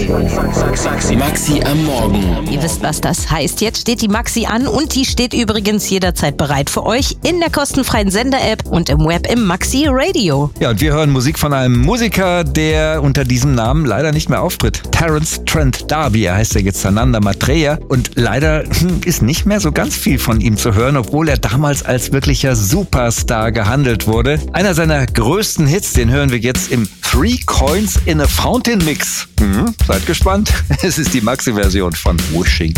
Maxi am Morgen. Ihr wisst, was das heißt. Jetzt steht die Maxi an und die steht übrigens jederzeit bereit für euch in der kostenfreien Sender-App und im Web im Maxi Radio. Ja, und wir hören Musik von einem Musiker, der unter diesem Namen leider nicht mehr auftritt. Terence Trent D'Arby, er heißt ja jetzt Sananda Maitreya und leider ist nicht mehr so ganz viel von ihm zu hören, obwohl er damals als wirklicher Superstar gehandelt wurde. Einer seiner größten Hits, den hören wir jetzt im Three Coins in a Fountain Mix. Seid gespannt, es ist die Maxi-Version von Wishing.